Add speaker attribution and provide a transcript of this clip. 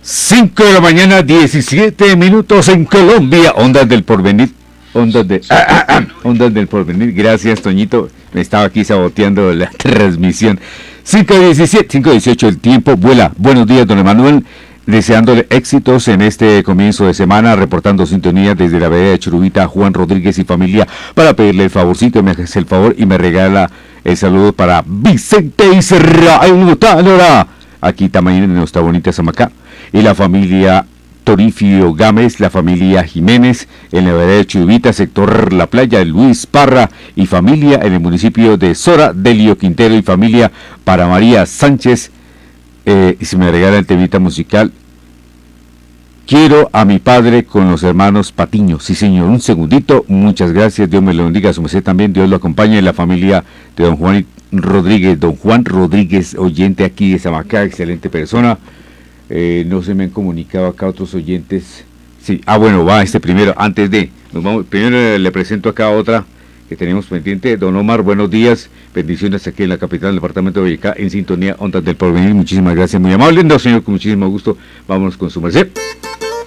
Speaker 1: 5 de la mañana, 17 minutos en Colombia. Ondas del porvenir. Ondas del porvenir. Gracias, Toñito. Me estaba aquí saboteando la transmisión. 5:17, 5:18, el tiempo vuela. Buenos días, don Emanuel. Deseándole éxitos en este comienzo de semana, reportando sintonía desde la vereda de Churubita, Juan Rodríguez y familia, para pedirle el favorcito, me hace el favor y me regala el saludo para Vicente Israel Tanora, aquí también en nuestra bonita Samacá, y la familia Torifio Gámez, la familia Jiménez, en la vereda de Churubita, sector La Playa, Luis Parra y familia en el municipio de Sora, Delio Quintero y familia para María Sánchez. Y si me regala el temita musical, quiero a mi padre con los hermanos Patiño. Sí, señor, un segundito, muchas gracias, Dios me lo bendiga, a su merced también, Dios lo acompañe, en la familia de don Juan Rodríguez, oyente aquí de Samacá, excelente persona. No se me han comunicado acá otros oyentes. Sí, bueno, va este primero, antes de, primero le presento acá otra que tenemos pendiente. Don Omar, buenos días, bendiciones aquí en la capital del departamento de Boyacá, en sintonía, Ondas del Porvenir, muchísimas gracias, muy amable, no señor, con muchísimo gusto, vámonos con su merced.